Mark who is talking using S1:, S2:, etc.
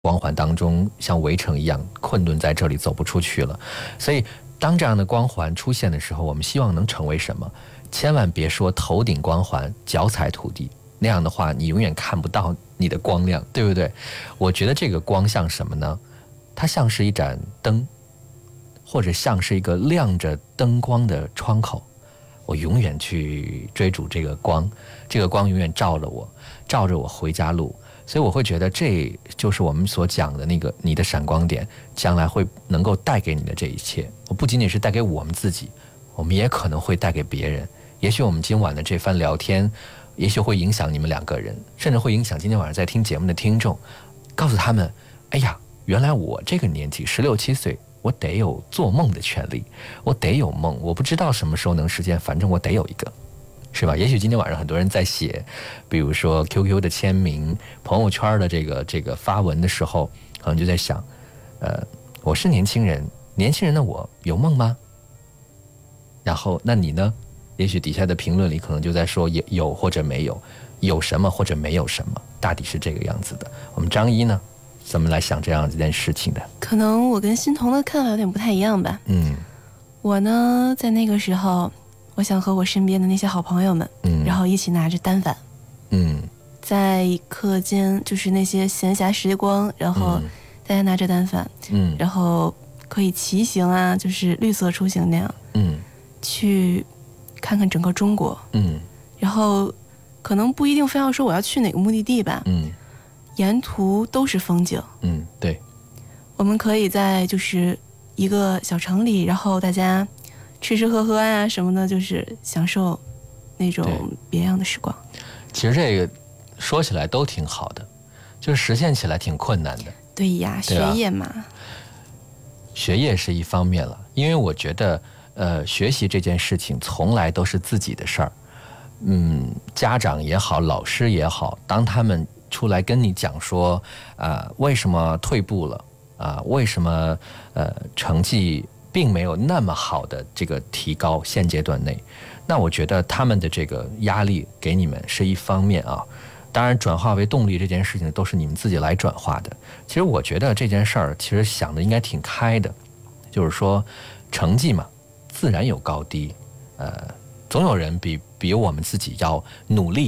S1: 光环当中，像围城一样困顿在这里走不出去了。所以当这样的光环出现的时候，我们希望能成为什么？千万别说头顶光环脚踩土地，那样的话你永远看不到你的光亮，对不对？我觉得这个光像什么呢？它像是一盏灯，或者像是一个亮着灯光的窗口。我永远去追逐这个光，这个光永远照着我回家路。所以我会觉得这就是我们所讲的那个你的闪光点，将来会能够带给你的这一切。我不仅仅是带给我们自己，我们也可能会带给别人。也许我们今晚的这番聊天，也许会影响你们2个人，甚至会影响今天晚上在听节目的听众，告诉他们，哎呀，原来我这个年纪16、17岁，我得有做梦的权利，我得有梦，我不知道什么时候能实现，反正我得有一个，是吧？也许今天晚上很多人在写，比如说 QQ 的签名、朋友圈的这个发文的时候，可能就在想，我是年轻人，年轻人的我有梦吗？然后那你呢？也许底下的评论里可能就在说有或者没有，有什么或者没有什么，大抵是这个样子的。我们张一呢，怎么来想这样一件事情的？
S2: 可能我跟欣桐的看法有点不太一样吧。我呢，在那个时候，我想和我身边的那些好朋友们，然后一起拿着单反，在课间就是那些闲暇时光，然后大家拿着单反，然后可以骑行啊，就是绿色出行那样，去看看整个中国，然后可能不一定非要说我要去哪个目的地吧，沿途都是风景，
S1: 对，
S2: 我们可以在就是一个小城里，然后大家吃吃喝喝啊什么的，就是享受那种别样的时光。
S1: 其实这个说起来都挺好的，就是实现起来挺困难的。
S2: 对呀，学业嘛，
S1: 学业是一方面了，因为我觉得学习这件事情从来都是自己的事儿。家长也好，老师也好，当他们出来跟你讲说，为什么退步了为什么成绩并没有那么好的这个提高，现阶段内，那我觉得他们的这个压力给你们是一方面啊。当然转化为动力这件事情都是你们自己来转化的。其实我觉得这件事儿其实想的应该挺开的，就是说成绩嘛，自然有高低，总有人比我们自己要努力